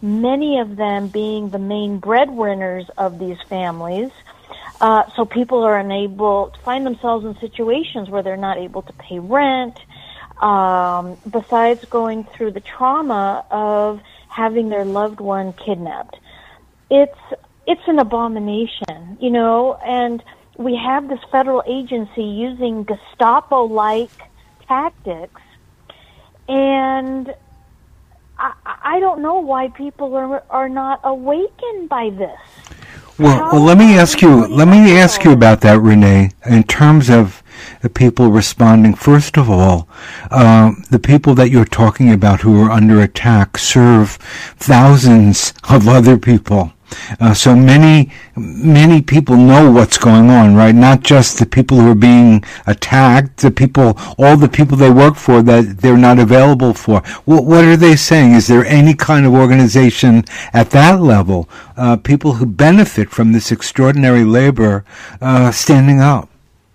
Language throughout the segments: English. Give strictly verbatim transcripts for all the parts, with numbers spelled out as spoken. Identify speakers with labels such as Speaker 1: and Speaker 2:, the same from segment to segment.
Speaker 1: many of them being the main breadwinners of these families. Uh, so people are unable to find themselves in situations where they're not able to pay rent, um, besides going through the trauma of having their loved one kidnapped. It's it's an abomination, you know, and we have this federal agency using Gestapo-like tactics, and I, I don't know why people are are not awakened by this.
Speaker 2: Well, well, let me ask you. Let me ask you about that, Renee. In terms of the people responding, first of all, uh, the people that you're talking about who are under attack serve thousands of other people. Uh, so many, many people know what's going on, right? Not just the people who are being attacked, the people, all the people they work for that they're not available for. What, what are they saying? Is there any kind of organization at that level, uh, people who benefit from this extraordinary labor, uh, standing up?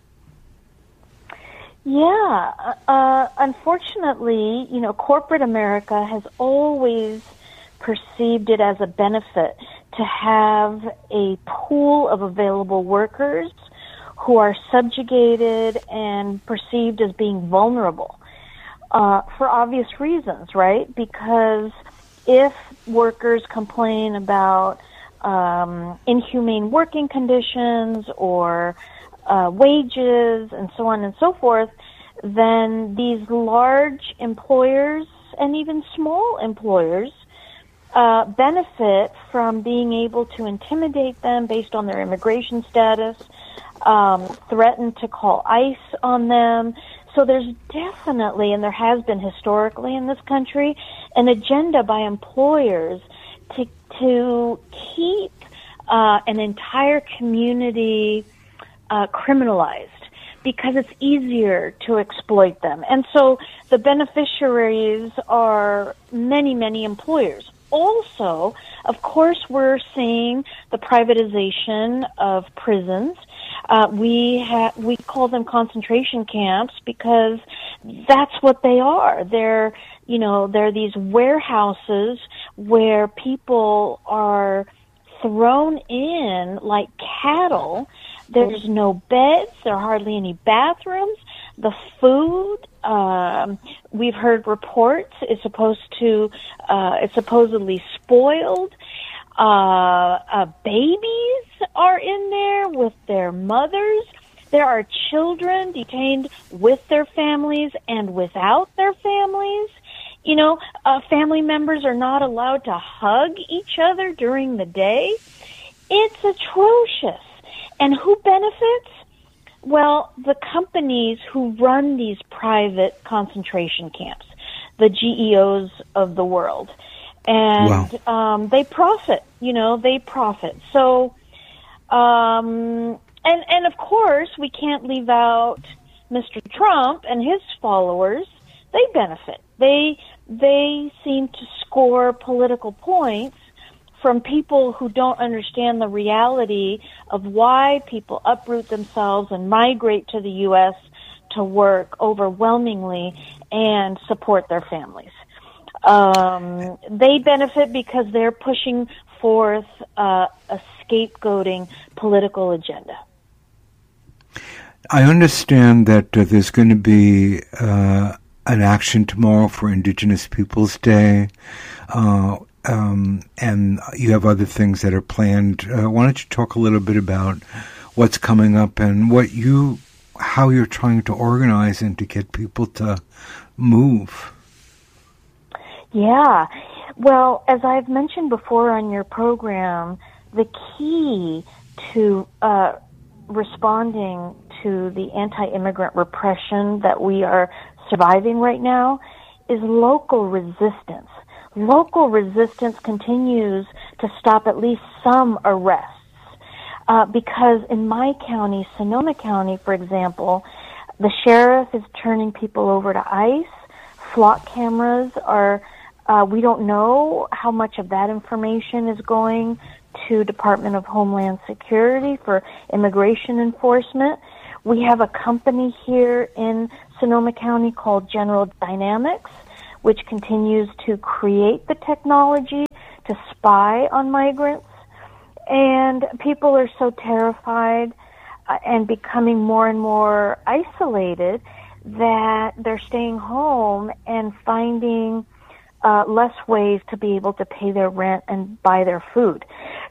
Speaker 1: Yeah, uh, unfortunately, you know, corporate America has always perceived it as a benefit to have a pool of available workers who are subjugated and perceived as being vulnerable, uh, for obvious reasons, right? Because if workers complain about um, inhumane working conditions or uh, wages and so on and so forth, then these large employers and even small employers Uh, benefit from being able to intimidate them based on their immigration status, um, threaten to call ICE on them. So there's definitely, and there has been historically in this country, an agenda by employers to to keep uh, an entire community uh, criminalized, because it's easier to exploit them. And so the beneficiaries are many, many employers. Also, of course, we're seeing the privatization of prisons. Uh, we ha- we call them concentration camps because that's what they are. They're, you know, they're these warehouses where people are thrown in like cattle. There's no beds. There are hardly any bathrooms. The food, um, we've heard reports, is supposed to, uh, it's supposedly spoiled. Uh, uh, babies are in there with their mothers. There are children detained with their families and without their families. You know, uh, family members are not allowed to hug each other during the day. It's atrocious. And who benefits? Well, the companies who run these private concentration camps, the G E Os of the world. And wow. um, they profit, you know, they profit. So, um, and, and of course, we can't leave out Mister Trump and his followers. They benefit. They, they seem to score political points from people who don't understand the reality of why people uproot themselves and migrate to the U S to work overwhelmingly and support their families. Um, they benefit because they're pushing forth uh, a scapegoating political agenda.
Speaker 2: I understand that uh, there's going to be uh, an action tomorrow for Indigenous Peoples Day. Uh, Um, and you have other things that are planned. Uh, why don't you talk a little bit about what's coming up and what you, how you're trying to organize and to get people to move?
Speaker 1: Yeah. Well, as I've mentioned before on your program, the key to uh, responding to the anti-immigrant repression that we are surviving right now is local resistance. Local resistance continues to stop at least some arrests. Uh, because in my county, Sonoma County, for example, the sheriff is turning people over to ICE. Flock cameras are, uh, we don't know how much of that information is going to Department of Homeland Security for immigration enforcement. We have a company here in Sonoma County called General Dynamics, which continues to create the technology to spy on migrants. And people are so terrified uh, and becoming more and more isolated that they're staying home and finding uh, less ways to be able to pay their rent and buy their food.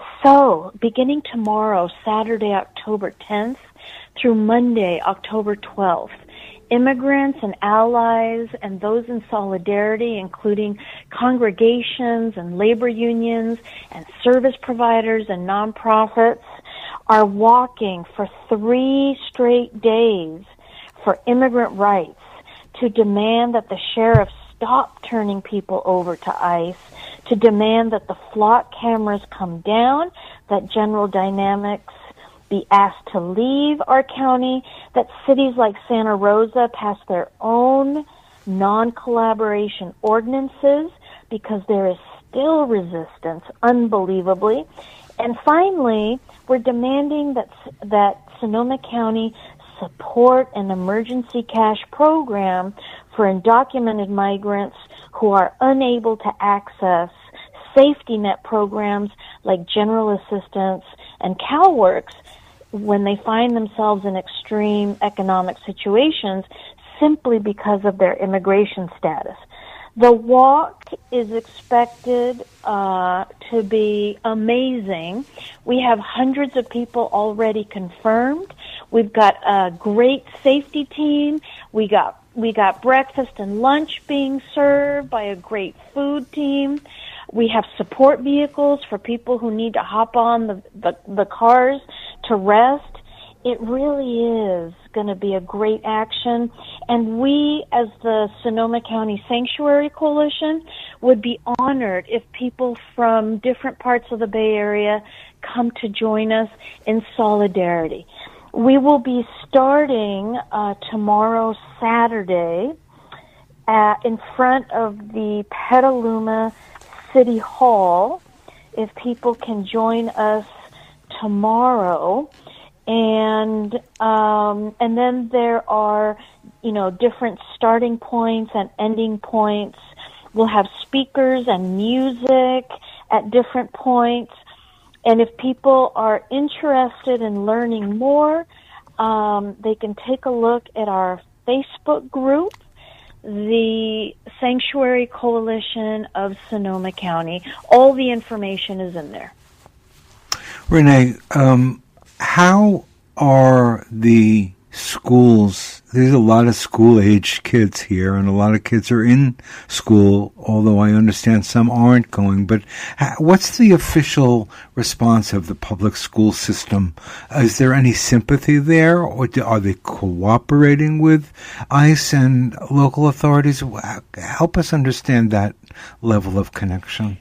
Speaker 1: So, beginning tomorrow, Saturday, October tenth, through Monday, October twelfth, immigrants and allies and those in solidarity, including congregations and labor unions and service providers and nonprofits, are walking for three straight days for immigrant rights to demand that the sheriff stop turning people over to ICE, to demand that the flock cameras come down, that General Dynamics be asked to leave our county, that cities like Santa Rosa pass their own non-collaboration ordinances because there is still resistance, unbelievably. And finally, we're demanding that that Sonoma County support an emergency cash program for undocumented migrants who are unable to access safety net programs like General Assistance and CalWORKs when they find themselves in extreme economic situations simply because of their immigration status. The walk is expected uh, to be amazing. We have hundreds of people already confirmed. We've got a great safety team. We got we got breakfast and lunch being served by a great food team. We have support vehicles for people who need to hop on the, the, the cars to rest. It really is going to be a great action. And we, as the Sonoma County Sanctuary Coalition, would be honored if people from different parts of the Bay Area come to join us in solidarity. We will be starting uh, tomorrow, Saturday, uh, in front of the Petaluma City Hall. If people can join us tomorrow, and um, and then there are, you know, different starting points and ending points. We'll have speakers and music at different points. And if people are interested in learning more, um, they can take a look at our Facebook group, the Sanctuary Coalition of Sonoma County. All the information is in there.
Speaker 2: Renee, um, how are the schools? There's a lot of school-aged kids here, and a lot of kids are in school, although I understand some aren't going. But what's the official response of the public school system? Is there any sympathy there, or are they cooperating with ICE and local authorities? Help us understand that level of connection.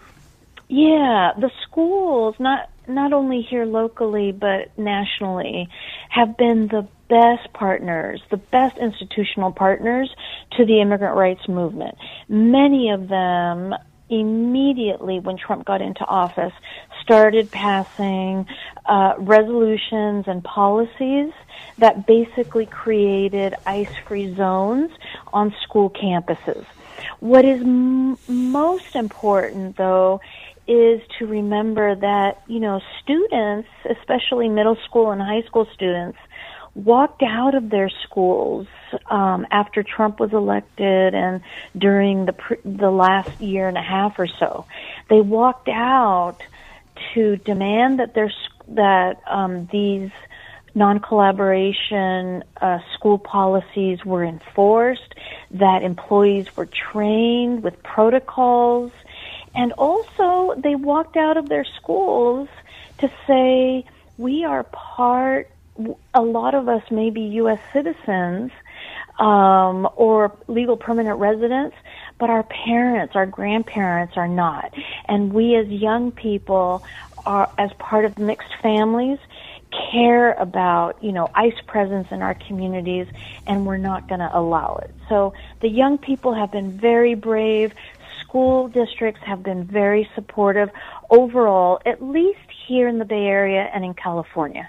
Speaker 1: Yeah, the schools, not not only here locally but nationally, have been the best partners, the best institutional partners to the immigrant rights movement. Many of them immediately when Trump got into office started passing uh, resolutions and policies that basically created ICE-free zones on school campuses. What is m- most important, though, is to remember that, you know, students, especially middle school and high school students, walked out of their schools um, after Trump was elected and during the pr- the last year and a half or so. They walked out to demand that their that um, these non-collaboration uh, school policies were enforced, that employees were trained with protocols, and also they walked out of their schools to say, we are part, a lot of us may be U S citizens um, or legal permanent residents, but our parents, our grandparents are not. And we as young people, are, as part of mixed families, care about, you know, ICE presence in our communities, and we're not going to allow it. So the young people have been very brave. School districts have been very supportive overall, at least here in the Bay Area and in California.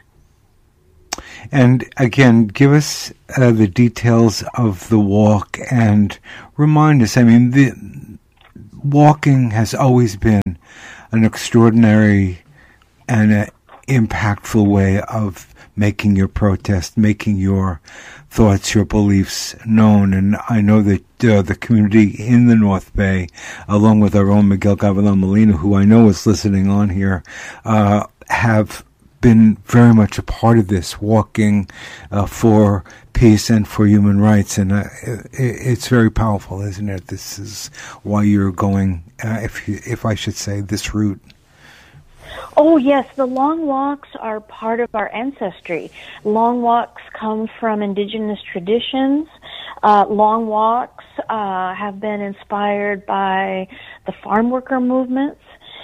Speaker 2: And again, give us uh, the details of the walk and remind us, I mean, the, walking has always been an extraordinary and an impactful way of making your protest, making your thoughts, your beliefs known. And I know that uh, the community in the North Bay, along with our own Miguel Gavilan Molina, who I know is listening on here, uh, have been very much a part of this, walking uh, for peace and for human rights. And uh, it, it's very powerful, isn't it? This is why you're going, uh, if you, if I should say, this route.
Speaker 1: Oh, yes. The long walks are part of our ancestry. Long walks come from indigenous traditions. Uh, long walks uh, have been inspired by the farm worker movements.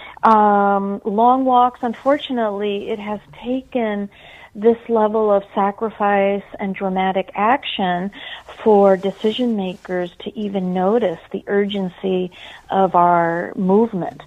Speaker 1: Um, long walks, unfortunately, it has taken this level of sacrifice and dramatic action for decision makers to even notice the urgency of our movement.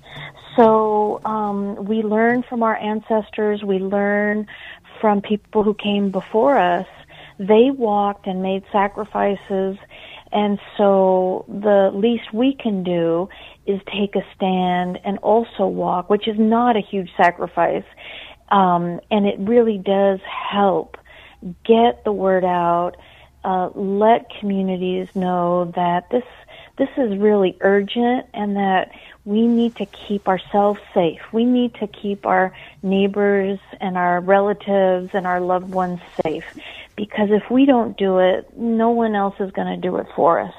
Speaker 1: So um, we learn from our ancestors, we learn from people who came before us. They walked and made sacrifices, and so the least we can do is take a stand and also walk, which is not a huge sacrifice. Um, and it really does help get the word out, uh, let communities know that this this is really urgent and that we need to keep ourselves safe. We need to keep our neighbors and our relatives and our loved ones safe, because if we don't do it, no one else is going to do it for us.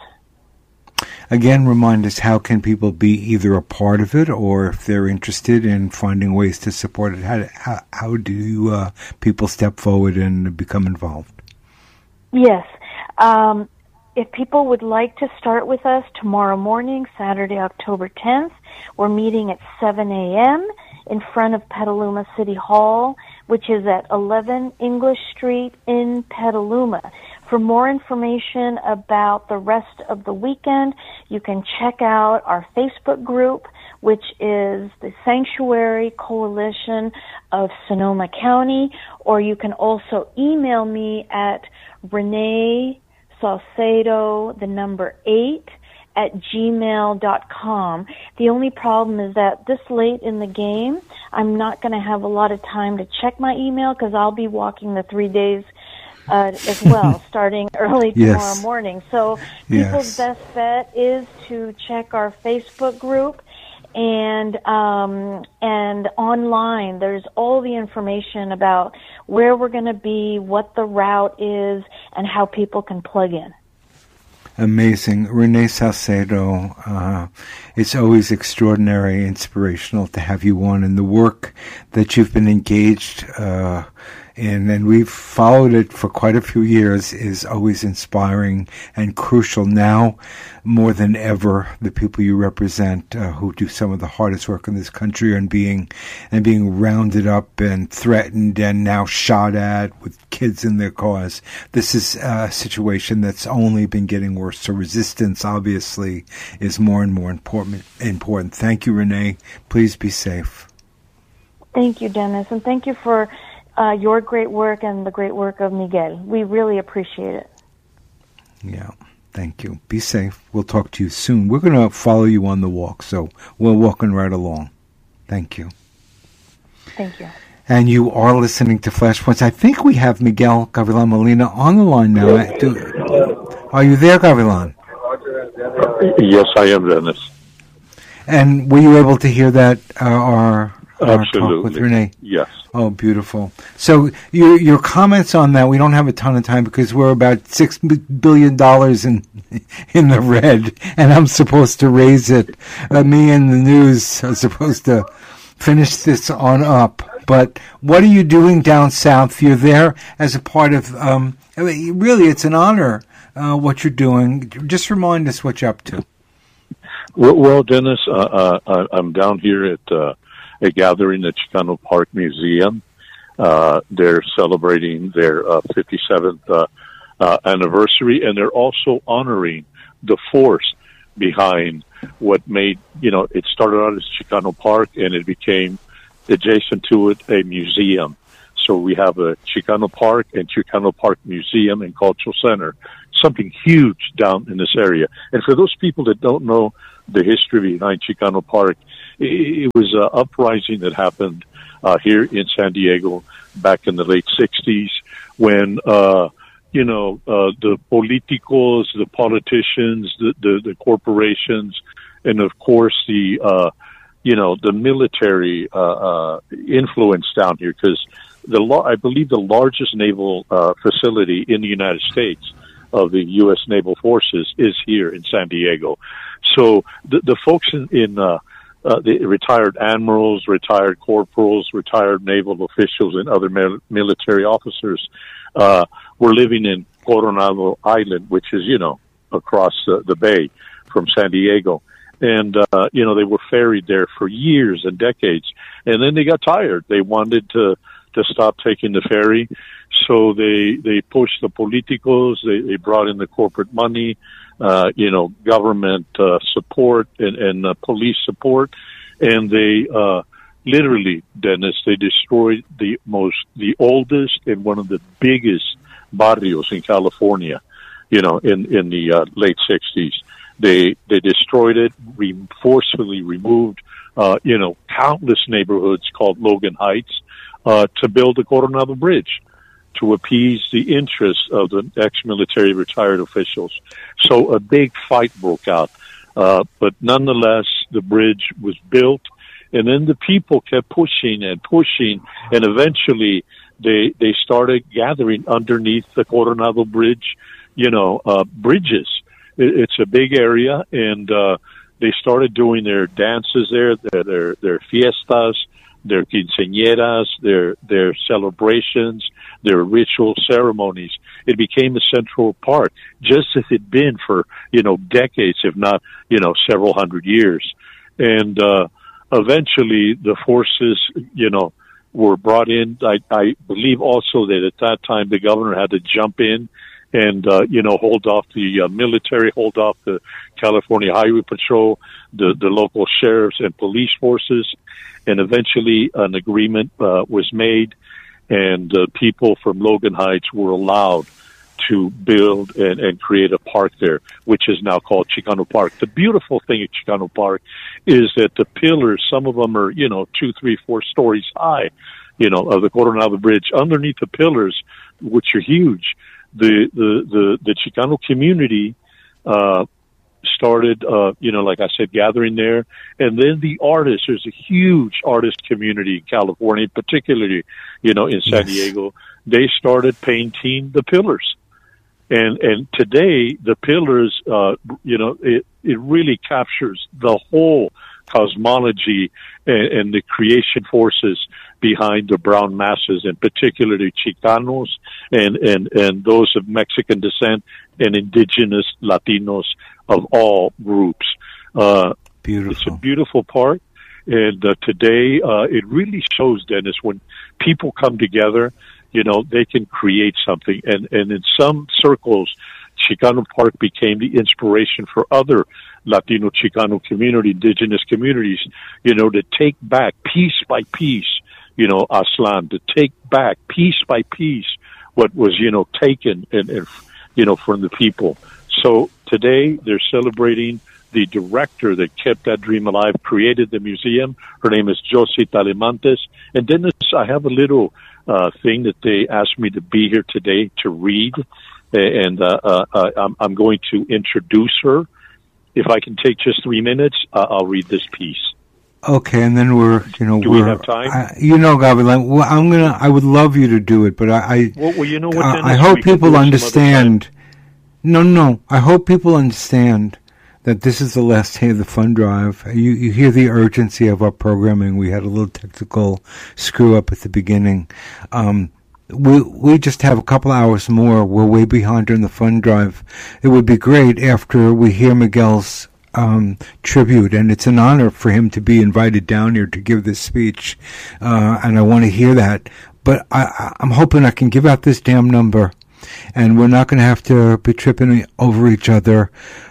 Speaker 2: Again, remind us, how can people be either a part of it, or if they're interested in finding ways to support it, how, how, how do uh, people step forward and become involved?
Speaker 1: Yes. Um, if people would like to start with us tomorrow morning, Saturday, October tenth, we're meeting at seven a.m. in front of Petaluma City Hall, which is at eleven English Street in Petaluma. For more information about the rest of the weekend, you can check out our Facebook group, which is the Sanctuary Coalition of Sonoma County, or you can also email me at Renee Salcedo, the number eight, at gmail dot com. The only problem is that this late in the game, I'm not going to have a lot of time to check my email because I'll be walking the three days Uh, as well, starting early tomorrow
Speaker 2: yes.
Speaker 1: morning. So people's yes. best bet is to check our Facebook group, and um, and online there's all the information about where we're going to be, what the route is, and how people can plug in.
Speaker 2: Amazing. Renee Salcedo, uh, it's always extraordinary, inspirational to have you on, and the work that you've been engaged uh And, and we've followed it for quite a few years, is always inspiring and crucial now more than ever. The people you represent, uh, who do some of the hardest work in this country, and being and being rounded up and threatened and now shot at with kids in their cars. This is a situation that's only been getting worse. So resistance, obviously, is more and more important. Important. Thank you, Renee. Please be safe.
Speaker 1: Thank you, Dennis, and thank you for Uh, your great work and the great work of Miguel. We really appreciate it.
Speaker 2: Yeah, thank you. Be safe. We'll talk to you soon. We're going to follow you on the walk, so we're walking right along. Thank you.
Speaker 1: Thank you.
Speaker 2: And you are listening to Flashpoints. I think we have Miguel Gavilan Molina on the line now. Do, are you there, Gavilan?
Speaker 3: Yes, I am, Dennis.
Speaker 2: And were you able to hear that, uh, our, our
Speaker 3: Absolutely.
Speaker 2: talk with Renee?
Speaker 3: Yes.
Speaker 2: Oh, beautiful. So your your comments on that, we don't have a ton of time because we're about six billion dollars in in the red, and I'm supposed to raise it. Uh, me and the news are supposed to finish this on up. But what are you doing down south? You're there as a part of, um, I mean, really, it's an honor uh, what you're doing. Just remind us what you're up to.
Speaker 3: Well, well Dennis, uh, uh, I'm down here at uh, a gathering at Chicano Park Museum. Uh, they're celebrating their uh, fifty-seventh uh, uh, anniversary, and they're also honoring the force behind what made, you know, it started out as Chicano Park, and it became adjacent to it a museum. So we have a Chicano Park and Chicano Park Museum and Cultural Center, something huge down in this area. And for those people that don't know the history behind Chicano Park. It, it was an uprising that happened uh, here in San Diego back in the late sixties when, uh, you know, uh, the politicos, the politicians, the, the, the corporations, and of course the, uh, you know, the military uh, uh, influence down here, because the la- I believe the largest naval uh, facility in the United States of the U S Naval Forces is here in San Diego. So the, the folks in, in uh, uh, the retired admirals, retired corporals, retired naval officials, and other mil- military officers uh, were living in Coronado Island, which is, you know, across uh, the bay from San Diego. And, uh, you know, they were ferried there for years and decades. And then they got tired. They wanted to, to stop taking the ferry. So they, they pushed the politicos. They, they brought in the corporate money, uh, you know, government, uh, support and, and, uh, police support. And they, uh, literally, Dennis, they destroyed the most, the oldest and one of the biggest barrios in California, you know, in, in the, uh, late sixties. They they destroyed it, re- forcefully removed, uh, you know, countless neighborhoods called Logan Heights uh, to build the Coronado Bridge to appease the interests of the ex-military retired officials. So a big fight broke out. Uh, but nonetheless, the bridge was built, and then the people kept pushing and pushing, and eventually they they started gathering underneath the Coronado Bridge, you know, uh, bridges. It's a big area, and uh, they started doing their dances there, their their, their fiestas, their quinceañeras, their their celebrations, their ritual ceremonies. It became a central part, just as it had been for, you know, decades, if not, you know, several hundred years. And uh, eventually, the forces, you know, were brought in. I, I believe also that at that time the governor had to jump in and, uh, you know, hold off the uh, military, hold off the California Highway Patrol, the, the local sheriffs and police forces. And eventually an agreement uh, was made, and uh, people from Logan Heights were allowed to build and, and create a park there, which is now called Chicano Park. The beautiful thing at Chicano Park is that the pillars, some of them are, you know, two, three, four stories high, you know, of the Coronado Bridge. Underneath the pillars, which are huge, the the the, the Chicano community uh started uh you know like I said, gathering there. And then the artists, there's a huge artist community in California, particularly, you know, in San yes. Diego. They started painting the pillars, and and today the pillars uh you know it it really captures the whole cosmology and, and the creation forces behind the brown masses, and particularly Chicanos and, and, and those of Mexican descent and indigenous Latinos of all groups. Uh,
Speaker 2: beautiful.
Speaker 3: It's a beautiful park. And uh, today, uh, it really shows, Dennis, when people come together, you know, they can create something. And, and in some circles, Chicano Park became the inspiration for other Latino Chicano community, indigenous communities, you know, to take back piece by piece, you know, Aslan, to take back piece by piece what was, you know, taken and, and you know, from the people. So today they're celebrating the director that kept that dream alive, created the museum. Her name is Josie Talamantes. And then this, I have a little uh, thing that they asked me to be here today to read. And uh, uh, I'm, I'm going to introduce her. If I can take just three minutes, uh, I'll read this piece.
Speaker 2: Okay, and then we're, you know,
Speaker 3: do
Speaker 2: we're,
Speaker 3: we have time?
Speaker 2: I, you know, Gavilan, well, I'm gonna, I would love you to do it, but I, I,
Speaker 3: well, well, you know what,
Speaker 2: I, I hope people understand. No, no, I hope people understand that this is the last day of the fund drive. You, you hear the urgency of our programming. We had a little technical screw up at the beginning. Um, we, we just have a couple hours more. We're way behind on the fund drive. It would be great after we hear Miguel's Um, tribute, and it's an honor for him to be invited down here to give this speech, uh, and I want to hear that. But I, I'm hoping I can give out this damn number, and we're not going to have to be tripping over each other.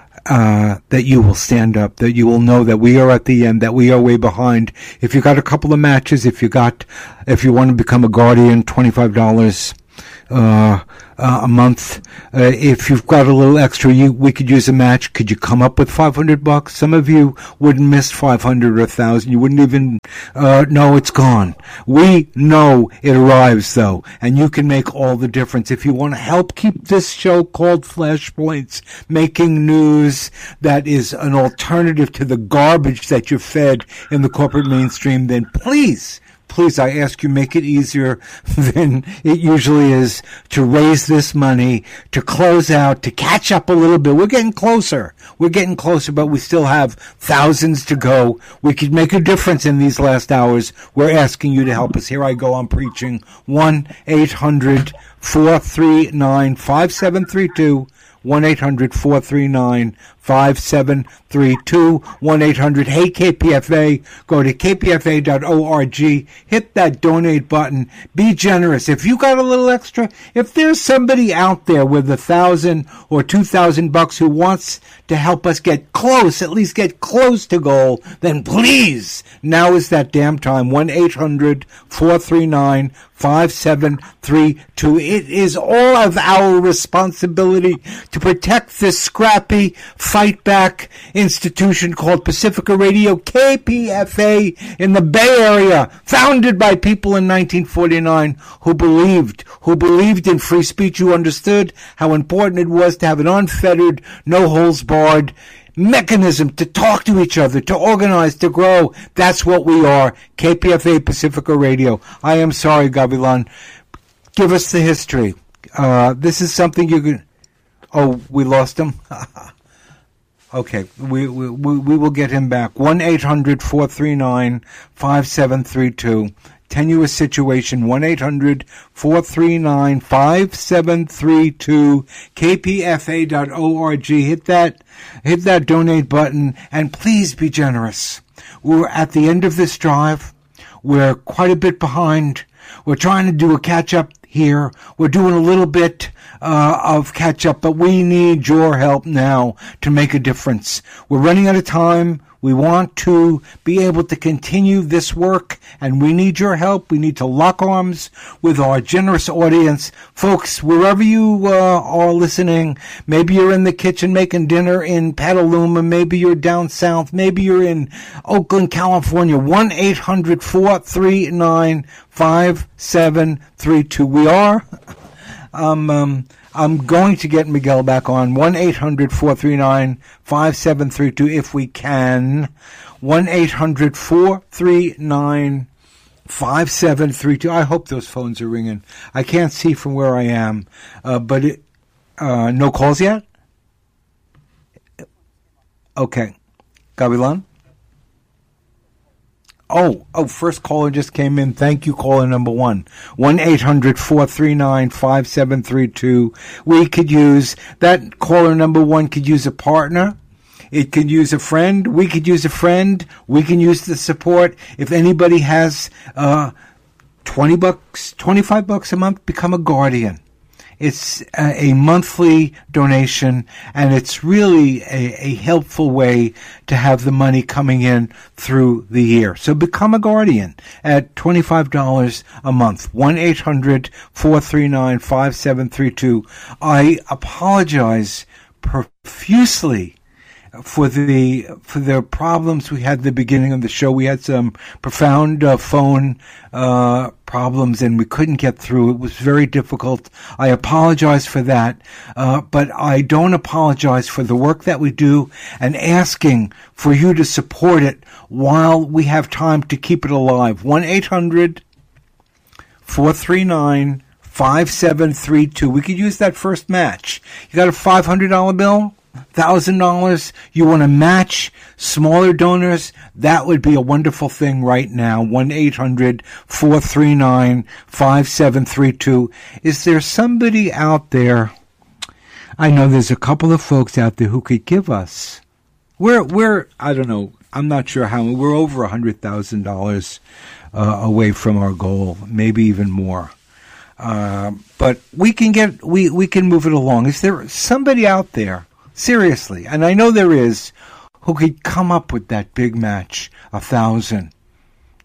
Speaker 2: Uh, that you will stand up, that you will know that we are at the end, that we are way behind. If you got a couple of matches, if you got, if you want to become a guardian, twenty-five dollars. uh, uh, a month. Uh, if you've got a little extra, you we could use a match. Could you come up with five hundred bucks? Some of you wouldn't miss five hundred or a thousand. You wouldn't even uh, know it's gone. We know it arrives though, and you can make all the difference. If you want to help keep this show called Flashpoints making news that is an alternative to the garbage that you're fed in the corporate mainstream, then please Please, I ask you, make it easier than it usually is to raise this money, to close out, to catch up a little bit. We're getting closer. We're getting closer, but we still have thousands to go. We could make a difference in these last hours. We're asking you to help us. Here I go. I'm preaching. one eight hundred four three nine five seven three two. one eight hundred four three nine five seven three two. one eight hundred hey K P F A. Go to k p f a dot org. Hit that donate button. Be generous. If you got a little extra, if there's somebody out there with a thousand or two thousand bucks who wants to help us get close, at least get close to goal, then please, now is that damn time. one eight hundred four three nine five seven three two. It is all of our responsibility to protect this scrappy fight back institution called Pacifica Radio, K P F A, in the Bay Area, founded by people in nineteen forty-nine who believed, who believed in free speech, who understood how important it was to have an unfettered, no holds barred mechanism to talk to each other, to organize, to grow. That's what we are. K P F A Pacifica Radio. I am sorry, Gavilan. Give us the history. Uh, this is something you can... Oh, we lost him? Okay, we, we we will get him back. one eight hundred four three nine five seven three two. Tenuous situation. one eight hundred four three nine five seven three two. k p f a dot org. Hit that, hit that donate button, and please be generous. We're at the end of this drive. We're quite a bit behind. We're trying to do a catch-up here. We're doing a little bit uh, of catch-up, but we need your help now to make a difference. We're running out of time. We want to be able to continue this work, and we need your help. We need to lock arms with our generous audience. Folks, wherever you uh, are listening, maybe you're in the kitchen making dinner in Petaluma, maybe you're down south, maybe you're in Oakland, California, one eight hundred four three nine five seven three two. We are... Um, um, I'm going to get Miguel back on. one eight hundred four three nine five seven three two if we can. one eight hundred four three nine five seven three two. I hope those phones are ringing. I can't see from where I am. Uh, but it, uh, no calls yet? Okay. Gavilan? Oh, oh, first caller just came in. Thank you, caller number one. one eight hundred four three nine five seven three two. We could use, that caller number one could use a partner. It could use a friend. We could use a friend. We can use the support. If anybody has uh, twenty bucks, twenty-five bucks a month, become a guardian. It's a, a monthly donation, and it's really a, a helpful way to have the money coming in through the year. So become a guardian at twenty-five dollars a month. one eight hundred four three nine five seven three two. I apologize profusely for the for the problems we had at the beginning of the show. We had some profound uh, phone uh, problems, and we couldn't get through. It was very difficult. I apologize for that, uh, but I don't apologize for the work that we do and asking for you to support it while we have time to keep it alive. one eight hundred four three nine five seven three two. We could use that first match. You got a five hundred dollar bill? one thousand dollars, you want to match smaller donors, that would be a wonderful thing right now. one eight hundred four three nine five seven three two. Is there somebody out there? I know there's a couple of folks out there who could give us. We're, we're I don't know, I'm not sure how, we're over one hundred thousand dollars uh, away from our goal, maybe even more. Uh, but we can get, we, we can move it along. Is there somebody out there? Seriously, and I know there is, who could come up with that big match, a thousand,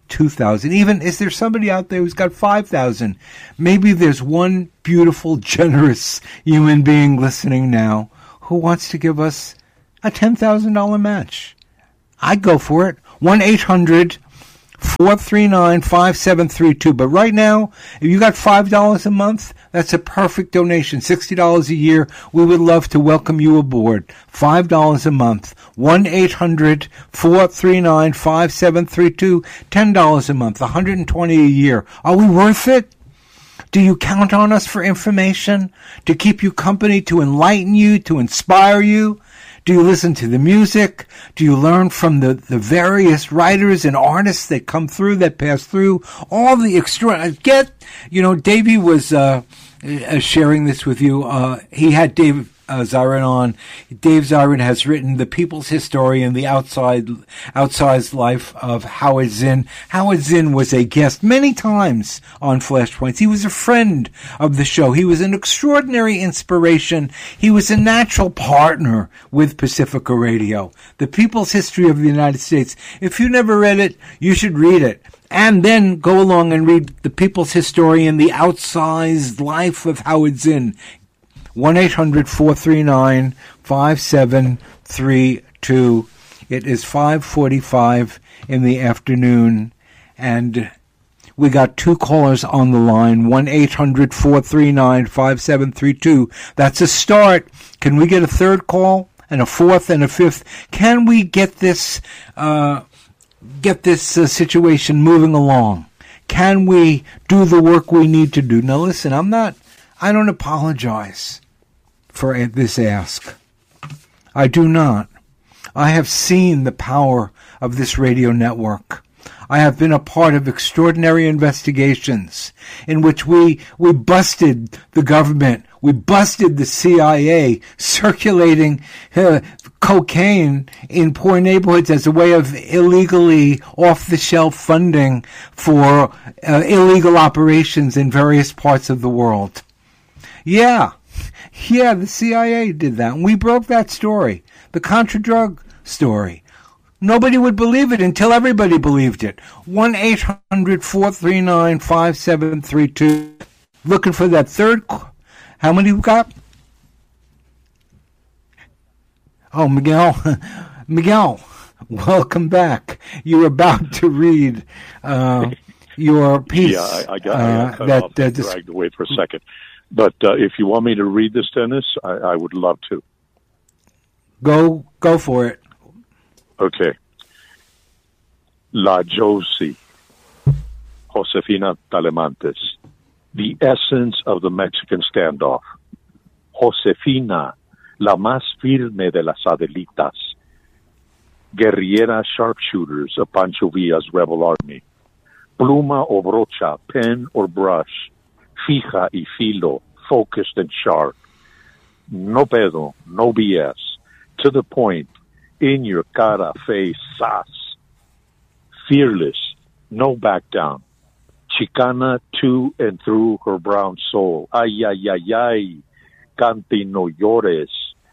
Speaker 2: two thousand. Even, is there somebody out there who's got five thousand? Maybe there's one beautiful, generous human being listening now who wants to give us a ten thousand dollars match. I'd go for it. one eight hundred four three nine five seven three two. But right now, if you got five dollars a month, that's a perfect donation. sixty dollars a year. We would love to welcome you aboard. five dollars a month. one eight hundred four three nine five seven three two. ten dollars a month. one hundred twenty dollars a year. Are we worth it? Do you count on us for information? To keep you company? To enlighten you? To inspire you? Do you listen to the music? Do you learn from the, the various writers and artists that come through, that pass through? All the extra... Get, you know, Davey was uh, uh, sharing this with you. Uh, he had Dave uh, Zirin on. Dave Zirin has written The People's Historian, The Outside Outsized Life of Howard Zinn. Howard Zinn was a guest many times on Flashpoints. He was a friend of the show. He was an extraordinary inspiration. He was a natural partner with Pacifica Radio. The People's History of the United States. If you never read it, you should read it. And then go along and read The People's Historian, The Outsized Life of Howard Zinn. one eight hundred four three nine five seven three two. It is five forty-five in the afternoon, and we got two callers on the line. one eight hundred four three nine five seven three two. That's a start. Can we get a third call and a fourth and a fifth? Can we get this uh, get this uh, situation moving along? Can we do the work we need to do? Now, listen, I'm not. I don't apologize for this ask. I do not. I have seen the power of this radio network. I have been a part of extraordinary investigations in which we we busted the government, we busted the C I A circulating uh, cocaine in poor neighborhoods as a way of illegally off-the-shelf funding for uh, illegal operations in various parts of the world. Yeah. Yeah, the C I A did that, and we broke that story, the Contra drug story. Nobody would believe it until everybody believed it. one eight hundred four three nine five seven three two. Looking for that third. How many we got? Oh, Miguel. Miguel, welcome back. You're about to read uh, your piece.
Speaker 3: Yeah, I, I got, I got
Speaker 2: uh,
Speaker 3: cut
Speaker 2: that,
Speaker 3: off
Speaker 2: that
Speaker 3: and
Speaker 2: dis-
Speaker 3: dragged away for a second. But uh, if you want me to read this, Dennis, I, I would love to.
Speaker 2: Go, go for it.
Speaker 3: Okay. La Josie, Josefina Talamantes, the essence of the Mexican standoff. Josefina, la más firme de las Adelitas, guerrillera sharpshooters of Pancho Villa's rebel army. Pluma o brocha, pen or brush, fija y filo, focused and sharp. No pedo, no B S, to the point, in your cara, face, sas. Fearless, no back down. Chicana to and through her brown soul. Ay, ay, ay, ay. Cante no llores.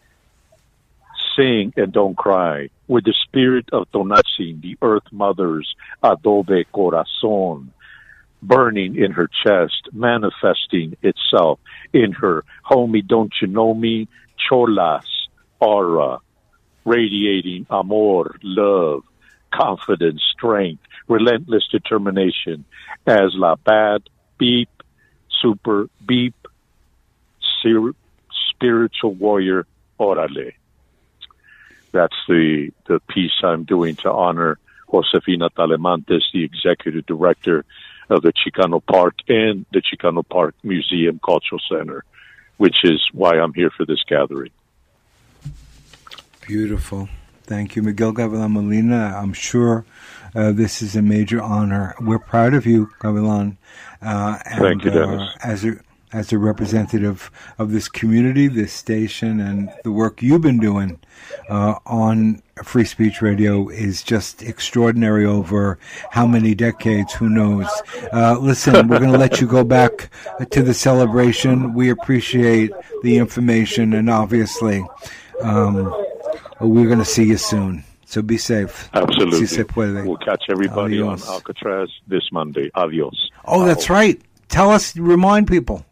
Speaker 3: Sing and don't cry. With the spirit of Tonantzin, the Earth Mother's adobe corazon, burning in her chest, manifesting itself in her homie, don't you know me, cholas aura, radiating amor, love, confidence, strength, relentless determination as la bad beep, super beep, ser- spiritual warrior, orale. That's the, the piece I'm doing to honor Josefina Talamantes, the executive director of the Chicano Park and the Chicano Park Museum Cultural Center, which is why I'm here for this gathering.
Speaker 2: Beautiful. Thank you, Miguel Gavilan Molina. I'm sure uh, this is a major honor. We're proud of you, Gavilan. Uh, and,
Speaker 3: Thank you, Dennis.
Speaker 2: Uh, as a as a representative of this community, this station, and the work you've been doing uh, on Free Speech Radio is just extraordinary over how many decades, who knows. Uh, listen, we're going to let you go back to the celebration. We appreciate the information, and obviously um, we're going to see you soon. So be safe.
Speaker 3: Absolutely.
Speaker 2: Si se puede.
Speaker 3: We'll catch everybody
Speaker 2: Adios.
Speaker 3: on Alcatraz this Monday. Adios.
Speaker 2: Oh, that's right. Tell us, remind people.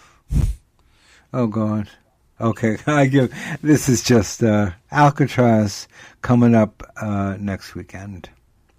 Speaker 2: Oh, God. Okay, I give. This is just uh, Alcatraz coming up uh, next weekend.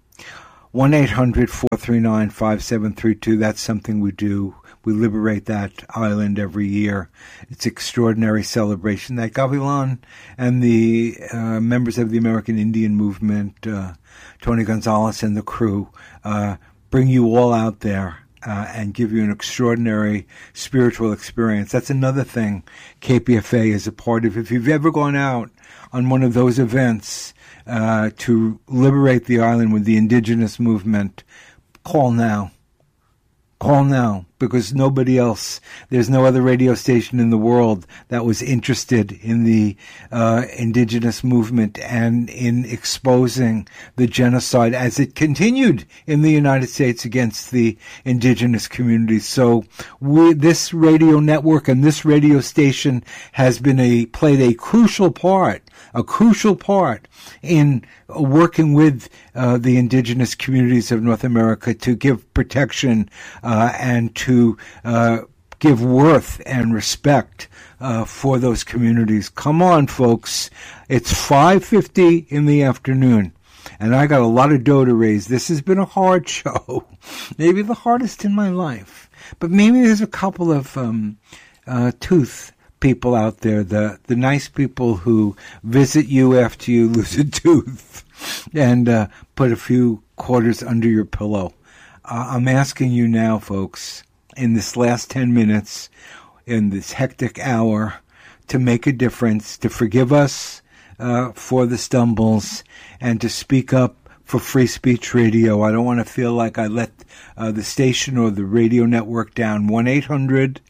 Speaker 2: one eight hundred four three nine five seven three two. That's something we do. We liberate that island every year. It's extraordinary celebration that Gavilan and the uh, members of the American Indian Movement, uh, Tony Gonzalez and the crew, uh, bring you all out there uh, and give you an extraordinary spiritual experience. That's another thing K P F A is a part of. If you've ever gone out on one of those events uh, to liberate the island with the indigenous movement, call now. Call now, because nobody else, there's no other radio station in the world that was interested in the uh, indigenous movement and in exposing the genocide as it continued in the United States against the indigenous communities. So we, this radio network and this radio station has been a, played a crucial part, a crucial part in working with uh, the indigenous communities of North America to give protection uh, and to uh, give worth and respect uh, for those communities. Come on, folks. It's five fifty in the afternoon, and I got a lot of dough to raise. This has been a hard show, maybe the hardest in my life, but maybe there's a couple of um, uh, tooth people out there, the the nice people who visit you after you lose a tooth and uh, put a few quarters under your pillow. Uh, I'm asking you now, folks, in this last ten minutes, in this hectic hour, to make a difference, to forgive us uh, for the stumbles, and to speak up for Free Speech Radio. I don't want to feel like I let uh, the station or the radio network down. one eight hundred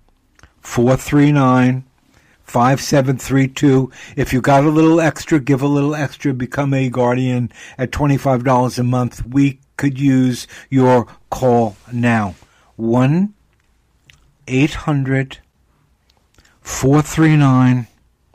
Speaker 2: four three nine five seven three two. If you got a little extra, give a little extra. Become a guardian at twenty-five dollars a month. We could use your call now. one eight hundred four three nine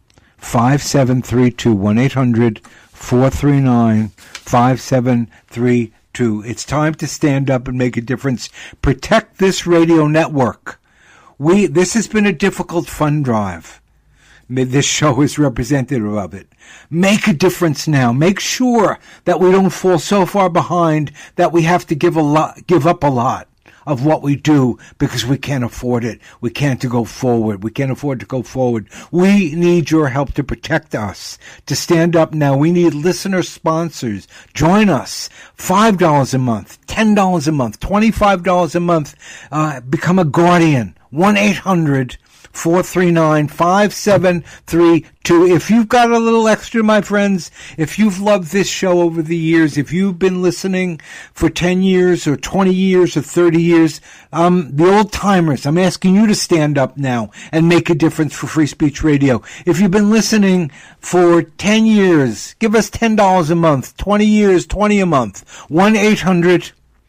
Speaker 2: five seven three two. one eight hundred four three nine five seven three two. It's time to stand up and make a difference. Protect this radio network. We, this has been a difficult fund drive. This show is representative of it. Make a difference now. Make sure that we don't fall so far behind that we have to give a lot, give up a lot of what we do because we can't afford it. We can't to go forward. We can't afford to go forward. We need your help to protect us, to stand up now. We need listener sponsors. Join us. five dollars a month, ten dollars a month, twenty-five dollars a month. Uh, become a guardian. one eight hundred four three nine five seven three two. If you've got a little extra, my friends, if you've loved this show over the years, if you've been listening for ten years or twenty years or thirty years, um, the old timers, I'm asking you to stand up now and make a difference for Free Speech Radio. If you've been listening for ten years, give us ten dollars a month, twenty years, twenty a month. one eight hundred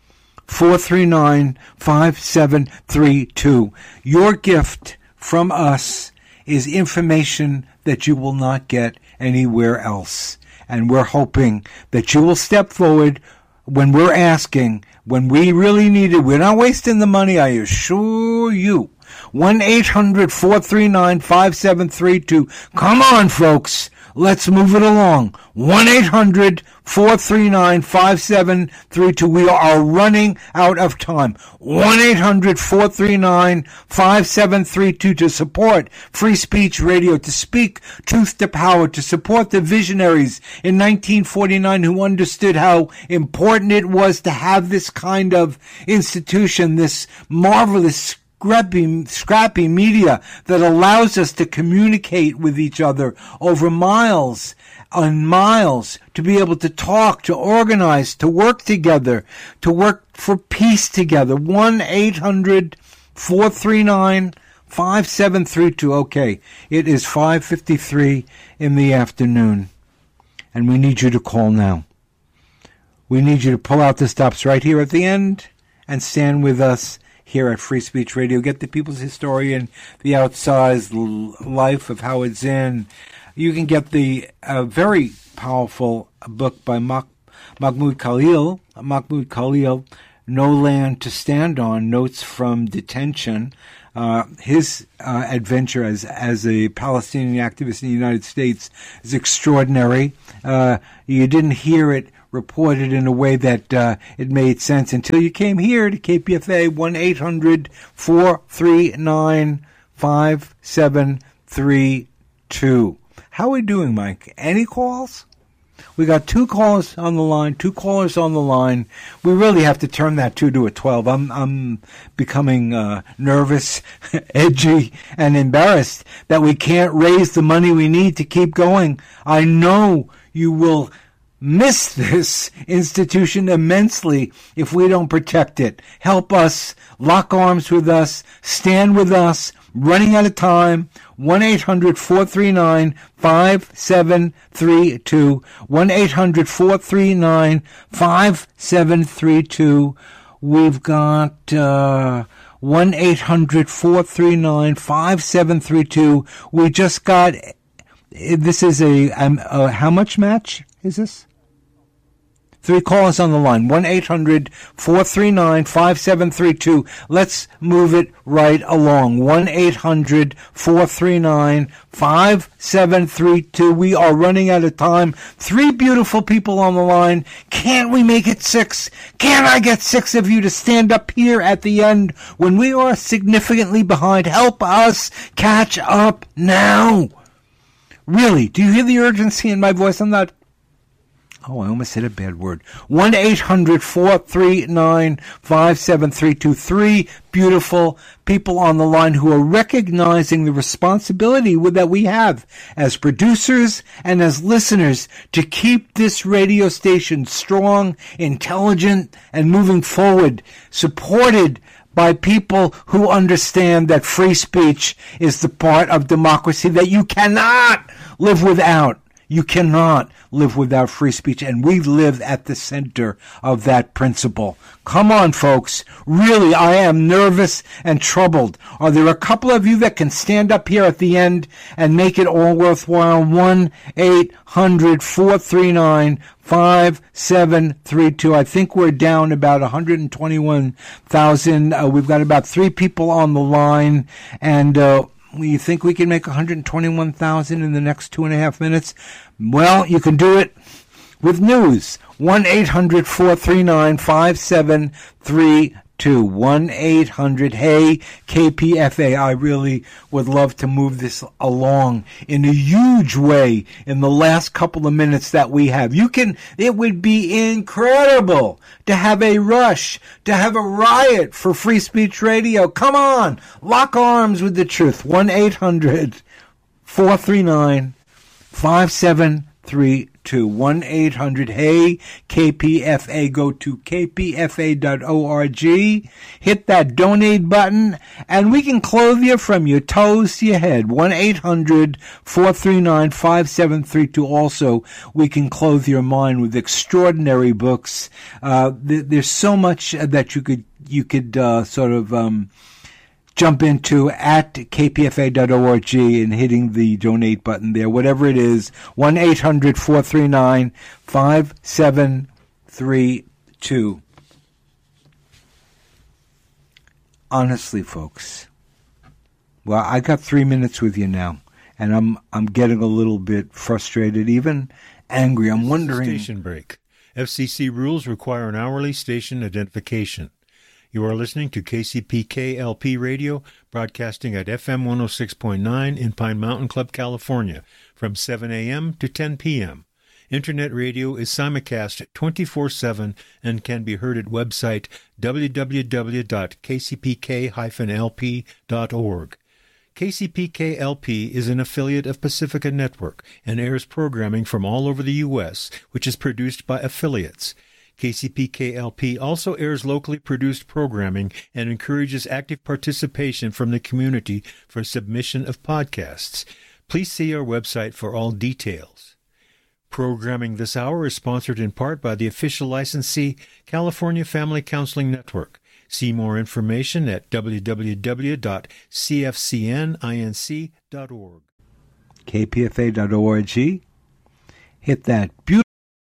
Speaker 2: four three nine five seven three two. Your gift from us is information that you will not get anywhere else. And we're hoping that you will step forward when we're asking, when we really need it. We're not wasting the money, I assure you. one eight hundred four three nine five seven three two. Come on, folks. Let's move it along. one eight hundred four three nine five seven three two. We are running out of time. one eight hundred four three nine five seven three two to support Free Speech Radio, to speak truth to power, to support the visionaries in nineteen forty-nine who understood how important it was to have this kind of institution, this marvelous Scrappy, scrappy media that allows us to communicate with each other over miles and miles, to be able to talk, to organize, to work together, to work for peace together. one eight hundred four three nine five seven three two. Okay, it is five fifty-three in the afternoon, and we need you to call now. We need you to pull out the stops right here at the end and stand with us here at Free Speech Radio. Get the People's Historian, the outsized l- life of Howard Zinn. You can get the uh, very powerful a book by Mah- Mahmoud Khalil. Mahmoud Khalil, No Land to Stand On, Notes from Detention. Uh, his uh, adventure as as a Palestinian activist in the United States is extraordinary. Uh, you didn't hear it reported in a way that uh, it made sense until you came here to K P F A. One eight hundred four three nine five seven three two. How are we doing, Mike? Any calls? We got two callers on the line, two callers on the line. We really have to turn that two to a twelve. I'm I'm becoming uh, nervous, edgy, and embarrassed that we can't raise the money we need to keep going. I know you will miss this institution immensely if we don't protect it. Help us, lock arms with us, stand with us. Running out of time. one eight hundred four three nine five seven three two. one eight hundred four three nine five seven three two. We've got uh, one eight hundred four three nine five seven three two. We just got, this is a, um, a how much match is this? Three callers on the line. one eight hundred four three nine five seven three two. Let's move it right along. one eight hundred four three nine five seven three two. We are running out of time. Three beautiful people on the line. Can't we make it six? Can I get six of you to stand up here at the end when we are significantly behind? Help us catch up now. Really, do you hear the urgency in my voice? I'm not... Oh, I almost said a bad word. one eight hundred four three nine five seven three two. Three beautiful people on the line who are recognizing the responsibility that we have as producers and as listeners to keep this radio station strong, intelligent, and moving forward, supported by people who understand that free speech is the part of democracy that you cannot live without. You cannot live without free speech, and we live at the center of that principle. Come on, folks. Really, I am nervous and troubled. Are there a couple of you that can stand up here at the end and make it all worthwhile? one eight hundred four three nine five seven three two. I think we're down about one hundred twenty-one thousand. Uh, we've got about three people on the line, and uh, you think we can make one hundred twenty-one thousand in the next two and a half minutes? Well, you can do it with news. one eight hundred four three nine five seven three two. one eight hundred hey K P F A. I really would love to move this along in a huge way in the last couple of minutes that we have. You can, it would be incredible to have a rush, to have a riot for free speech radio. Come on, lock arms with the truth. one eight hundred four three nine five seven three two. one eight hundred hey K P F A. Go to k p f a dot org. Hit that donate button, and we can clothe you from your toes to your head. one eight hundred four three nine five seven three two. Also, we can clothe your mind with extraordinary books. Uh, th- there's so much that you could you could uh, sort of um, jump into at k p f a dot org and hitting the donate button there, whatever it is. one eight hundred four three nine five seven three two. Honestly, folks, well, I got three minutes with you now, and I'm I'm getting a little bit frustrated, even angry. I'm wondering...
Speaker 4: Station break. F C C rules require an hourly station identification. You are listening to K C P K L P Radio, broadcasting at F M one oh six point nine in Pine Mountain Club, California, from seven a.m. to ten p.m. Internet radio is simulcast twenty-four seven and can be heard at website w w w dot k c p k dash l p dot org. K C P K L P is an affiliate of Pacifica Network and airs programming from all over the U S, which is produced by affiliates. K C P K L P also airs locally produced programming and encourages active participation from the community for submission of podcasts. Please see our website for all details. Programming this hour is sponsored in part by the official licensee, California Family Counseling Network. See more information at w w w dot c f c n inc dot org.
Speaker 2: k p f a dot org. Hit that beautiful